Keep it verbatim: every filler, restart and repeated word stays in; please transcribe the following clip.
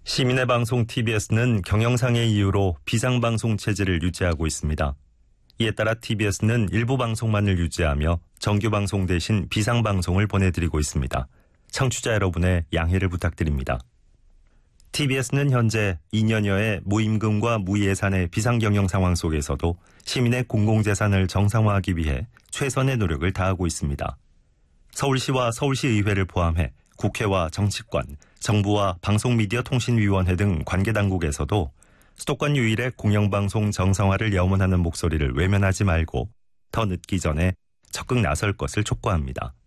시민의 방송 티비에스는 경영상의 이유로 비상방송 체제를 유지하고 있습니다. 이에 따라 티비에스는 일부 방송만을 유지하며 정규방송 대신 비상방송을 보내드리고 있습니다. 청취자 여러분의 양해를 부탁드립니다. 티비에스는 현재 이 년여의 무임금과 무예산의 비상경영 상황 속에서도 시민의 공공재산을 정상화하기 위해 최선의 노력을 다하고 있습니다. 서울시와 서울시의회를 포함해 국회와 정치권, 정부와 방송미디어통신위원회 등 관계당국에서도 수도권 유일의 공영방송 정상화를 염원하는 목소리를 외면하지 말고 더 늦기 전에 적극 나설 것을 촉구합니다.